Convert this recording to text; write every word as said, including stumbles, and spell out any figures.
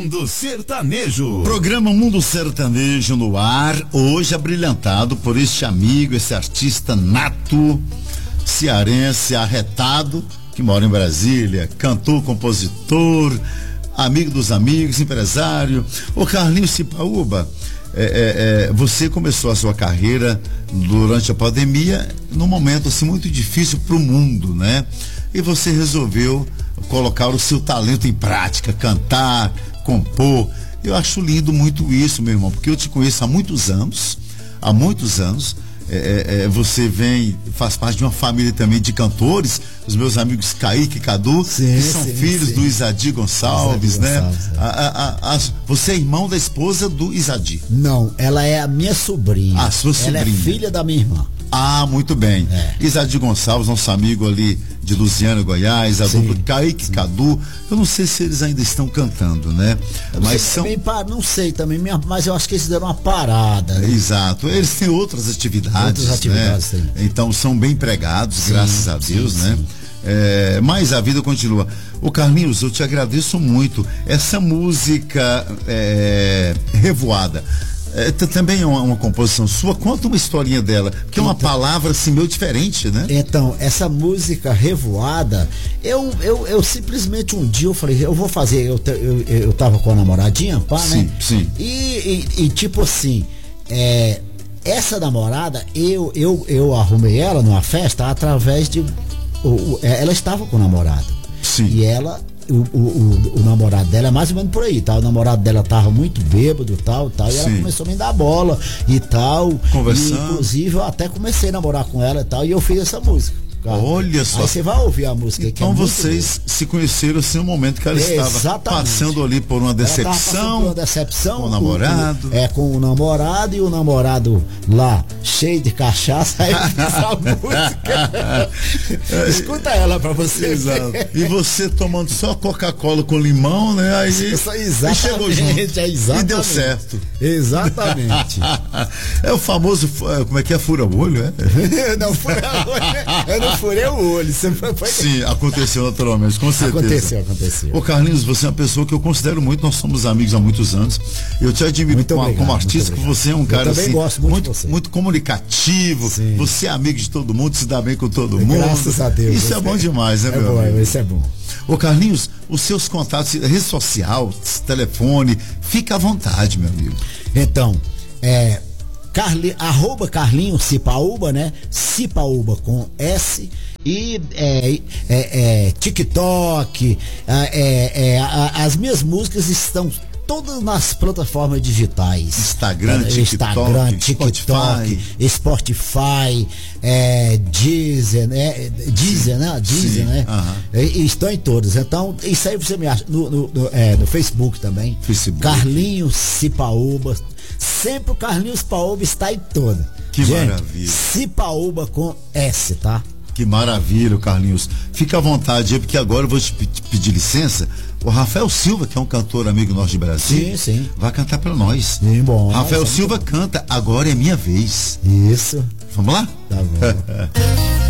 Mundo Sertanejo. Programa Mundo Sertanejo no ar, hoje abrilhantado por este amigo, esse artista nato, cearense, arretado, que mora em Brasília, cantor, compositor, amigo dos amigos, empresário. Ô Carlinhos Cipaúba, é, é, é, você começou a sua carreira durante a pandemia num momento assim muito difícil para o mundo, né? E você resolveu colocar o seu talento em prática, cantar, compor. Eu acho lindo muito isso, meu irmão, porque eu te conheço há muitos anos, há muitos anos. É, é, você vem, faz parte de uma família também de cantores, os meus amigos Kaique e Cadu, sim, que são sim, filhos sim. do Isadir Gonçalves, Isadir né? Gonçalves, é. a, a, a, você é irmão da esposa do Isadir? Não, ela é a minha sobrinha. A sua sobrinha. Ela é filha da minha irmã. Ah, muito bem. É. Isadir Gonçalves, nosso amigo ali de Luziânia, Goiás, a dupla Kaique e Cadu. Eu não sei se eles ainda estão cantando, né? Eu mas sei, são. Também, não sei também, mas eu acho que eles deram uma parada. Né? Exato. Eles têm outras atividades. Outras atividades, né? Então são bem empregados, sim, graças a Deus, sim, né? Sim. É, mas a vida continua. Ô Carlinhos, eu te agradeço muito. Essa música é, Revoada. É, também é uma, uma composição sua, conta uma historinha dela, que é uma então, palavra assim meio diferente, né? Então, essa música Revoada, eu, eu, eu simplesmente um dia eu falei, eu vou fazer, eu, eu, eu tava com a namoradinha, pá, sim, né? Sim, e, e, e tipo assim, é, essa namorada, eu, eu, eu arrumei ela numa festa através de, o, o, ela estava com o namorado. Sim. E ela... O, o, o, o namorado dela é mais ou menos por aí, tá? O namorado dela tava muito bêbado, tal, tal, e ela Sim. começou a me dar bola e tal. Conversando. E, inclusive, eu até comecei a namorar com ela e tal, e eu fiz essa música. Cara. Olha só. Aí você vai ouvir a música. Então que é vocês se conheceram assim no momento que ela é, estava exatamente. passando ali por uma decepção. Por uma decepção. Com o namorado. Com, é, com o namorado e o namorado lá, cheio de cachaça, aí essa música. Escuta ela pra você. Exato. E você tomando só Coca-Cola com limão, né? Aí, exatamente, aí chegou junto. É exatamente. E deu certo. Exatamente. É o famoso, como é que é? Fura-olho, é? Não, fura-olho. Eu não furei o olho. Você foi, foi... Sim, aconteceu naturalmente, com certeza. Aconteceu, aconteceu. Ô Carlinhos, você é uma pessoa que eu considero muito, nós somos amigos há muitos anos. Eu te admiro muito como, obrigado, como artista, que você é um cara assim, gosto muito, muito, de você. muito comunicativo. Sim. Você é amigo de todo mundo, se dá bem com todo mundo. Graças a Deus. Isso é bom demais, né, é meu bom, amigo? Isso é bom. Ô Carlinhos, os seus contatos, rede social, telefone, fica à vontade, meu amigo. Então, é Carli, arroba Carlinhos Cipaúba, né? Cipaúba com S. E é, é, é, TikTok, é, é, a, as minhas músicas estão todas nas plataformas digitais. Instagram, é, TikTok, Instagram, TikTok, Spotify, Spotify, é, Deezer, né? Deezer, né? Deezer, Sim, né? Uh-huh. E, e estão em todas. Então, isso aí você me acha no, no, no, é, no Facebook também. Facebook. Carlinhos Cipaúba. Sempre o Carlinhos Cipaúba está em toda. Que Gente, maravilha. Cipaúba com S, tá? Que maravilha, Carlinhos. Fica à vontade, porque agora eu vou te pedir licença. O Rafael Silva, que é um cantor amigo nosso de Brasil, sim, sim. vai cantar para nós. Sim, bom. Rafael nossa, Silva canta Agora é Minha Vez. Isso. Vamos lá? Tá bom.